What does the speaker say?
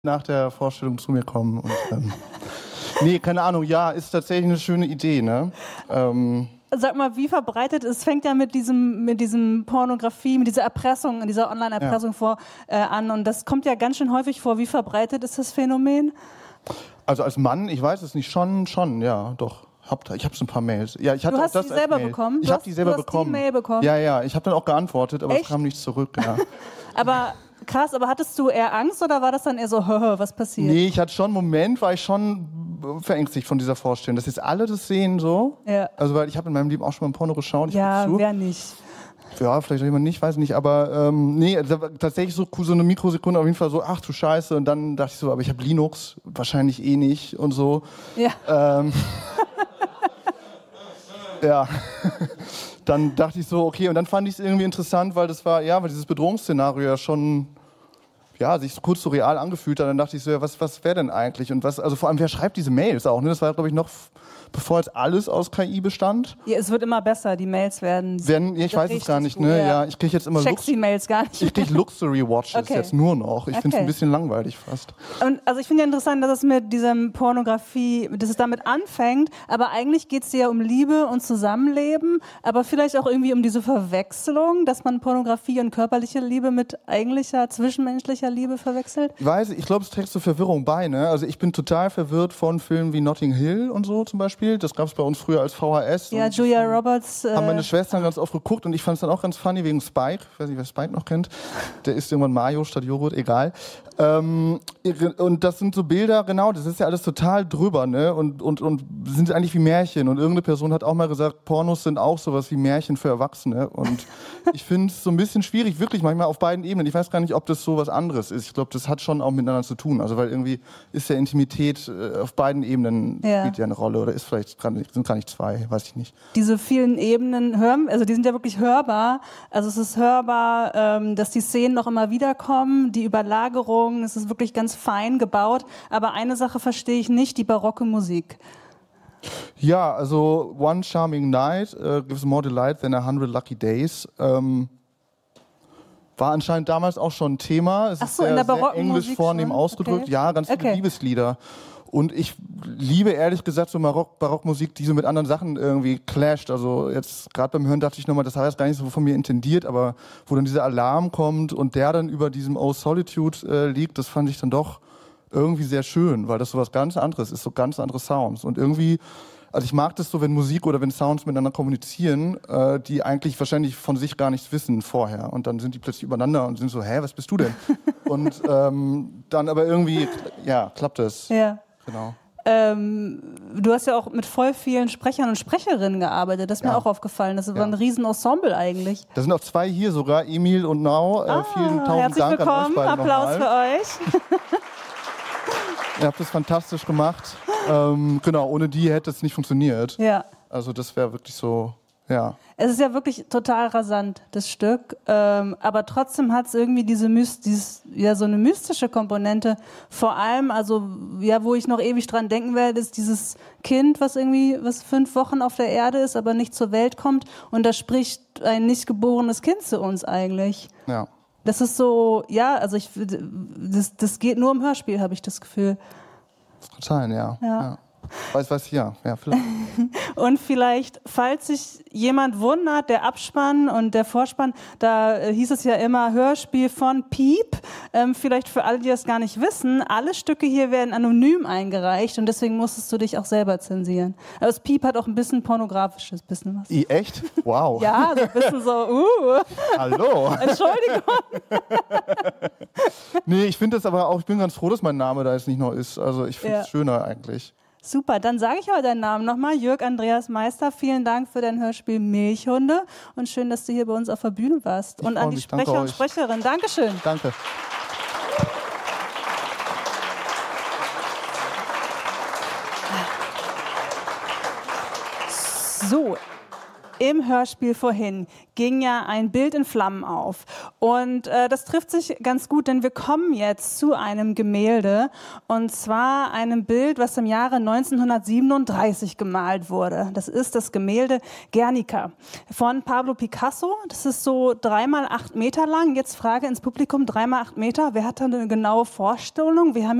nach der Vorstellung zu mir kommen. Und, nee, keine Ahnung, ja, ist tatsächlich eine schöne Idee, ne? Sag mal, wie verbreitet ist, fängt ja mit diesem Pornografie, mit dieser Erpressung, dieser Online-Erpressung an und das kommt ja ganz schön häufig vor. Wie verbreitet ist das Phänomen? Also als Mann, ich weiß es nicht, schon, ja, doch. Ich habe so ein paar Mails. Ja, ich hatte du hast auch das die selber Mail. bekommen? Ich habe die selber bekommen. Die Mail bekommen? Ja, ich habe dann auch geantwortet, aber Echt? es kam nichts zurück. Ja. Aber krass, aber hattest du eher Angst oder war das dann eher so, was passiert? Nee, ich hatte schon einen Moment, war ich schon verängstigt von dieser Vorstellung, dass jetzt alle das sehen so. Ja. Also weil ich habe in meinem Leben auch schon mal ein Porno geschaut. Ja, wer nicht? Ja, vielleicht auch jemand nicht, weiß nicht, aber nee, tatsächlich so eine Mikrosekunde auf jeden Fall so, ach du Scheiße, und dann dachte ich so, aber ich habe Linux, wahrscheinlich eh nicht und so. Ja. Ja, dann dachte ich so, okay, und dann fand ich es irgendwie interessant, weil das war, ja, weil dieses Bedrohungsszenario ja schon, ja, sich so kurz so real angefühlt hat, dann dachte ich so, ja, was wäre denn eigentlich und was, also vor allem, wer schreibt diese Mails auch, ne, das war, glaube ich, noch bevor jetzt alles aus KI bestand. Ja, es wird immer besser, die Mails werden ja, ich weiß es gar nicht, ne, ja, ich kriege jetzt immer die Mails gar nicht. Ich kriege Luxury Watches jetzt nur noch, ich finde es ein bisschen langweilig fast. Und also ich finde ja interessant, dass es mit diesem Pornografie, dass es damit anfängt, aber eigentlich geht es ja um Liebe und Zusammenleben, aber vielleicht auch irgendwie um diese Verwechslung, dass man Pornografie und körperliche Liebe mit eigentlicher, zwischenmenschlicher Liebe verwechselt. Ich glaube, es trägt zur Verwirrung bei, ne? Also ich bin total verwirrt von Filmen wie Notting Hill und so zum Beispiel. Das gab es bei uns früher als VHS. Ja, Julia Roberts. Haben meine Schwestern ganz oft geguckt und ich fand es dann auch ganz funny wegen Spike. Ich weiß nicht, wer Spike noch kennt. Der isst irgendwann Mayo statt Joghurt, egal. Und das sind so Bilder, genau, das ist ja alles total drüber, ne? Und sind eigentlich wie Märchen. Und irgendeine Person hat auch mal gesagt, Pornos sind auch sowas wie Märchen für Erwachsene. Und ich finde es so ein bisschen schwierig, wirklich manchmal auf beiden Ebenen. Ich weiß gar nicht, ob das so was anderes ist. Ich glaube, das hat schon auch miteinander zu tun. Also weil irgendwie ist ja Intimität auf beiden Ebenen spielt ja eine Rolle oder ist vielleicht sind gar nicht zwei, weiß ich nicht. Diese vielen Ebenen also die sind ja wirklich hörbar. Also es ist hörbar, dass die Szenen noch immer wieder kommen, die Überlagerung, es ist wirklich ganz fein gebaut. Aber eine Sache verstehe ich nicht, die barocke Musik. Ja, also One Charming Night gives more delight than 100 lucky days. War anscheinend damals auch schon ein Thema. Es ist sehr englisch vornehm ausgedrückt. Okay. Ja, ganz viele Liebeslieder. Und ich liebe ehrlich gesagt so Barockmusik, die so mit anderen Sachen irgendwie clasht. Also jetzt gerade beim Hören dachte ich nochmal, das war jetzt gar nicht so von mir intendiert, aber wo dann dieser Alarm kommt und der dann über diesem Oh Solitude liegt, das fand ich dann doch irgendwie sehr schön, weil das so was ganz anderes ist, so ganz andere Sounds. Und irgendwie, also ich mag das so, wenn Musik oder wenn Sounds miteinander kommunizieren, die eigentlich wahrscheinlich von sich gar nichts wissen vorher. Und dann sind die plötzlich übereinander und sind so, was bist du denn? Und dann aber irgendwie, ja, klappt es. Ja. Genau. Du hast ja auch mit voll vielen Sprechern und Sprecherinnen gearbeitet. Das ist mir auch aufgefallen. Das war ein Riesen-Ensemble eigentlich. Da sind auch zwei hier sogar, Emil und Nau. Vielen tausend Dank willkommen. An euch beiden. Applaus für euch. Ihr habt das fantastisch gemacht. Genau, ohne die hätte es nicht funktioniert. Ja. Also das wäre wirklich so, ja. Es ist ja wirklich total rasant, das Stück. Aber trotzdem hat es irgendwie so eine mystische Komponente. Vor allem, also ja, wo ich noch ewig dran denken werde, ist dieses Kind, was 5 Wochen auf der Erde ist, aber nicht zur Welt kommt. Und da spricht ein nicht geborenes Kind zu uns eigentlich. Ja. Das ist so, ja, also das geht nur im Hörspiel, habe ich das Gefühl. Das kann sein, ja. Weiß, ja, vielleicht. Und vielleicht, falls sich jemand wundert, der Abspann und der Vorspann, da hieß es ja immer Hörspiel von Piep. Vielleicht für alle, die das gar nicht wissen, alle Stücke hier werden anonym eingereicht und deswegen musstest du dich auch selber zensieren. Aber das Piep hat auch ein bisschen pornografisches, bisschen was. Echt? Wow. Ja, so ein bisschen so, Hallo. Entschuldigung. Nee, ich finde das aber auch, ich bin ganz froh, dass mein Name da jetzt nicht noch ist. Also ich finde es schöner eigentlich. Super, dann sage ich aber deinen Namen nochmal. Jörg Andreas Meister, vielen Dank für dein Hörspiel Milchhunde und schön, dass du hier bei uns auf der Bühne warst. Und an die Sprecher und Sprecherin, Dankeschön. Danke. So, im Hörspiel vorhin ging ja ein Bild in Flammen auf. Und das trifft sich ganz gut, denn wir kommen jetzt zu einem Gemälde, und zwar einem Bild, was im Jahre 1937 gemalt wurde. Das ist das Gemälde Guernica von Pablo Picasso. Das ist so 3 mal 8 Meter lang. Jetzt Frage ins Publikum, 3 mal 8 Meter. Wer hat da eine genaue Vorstellung? Wir haben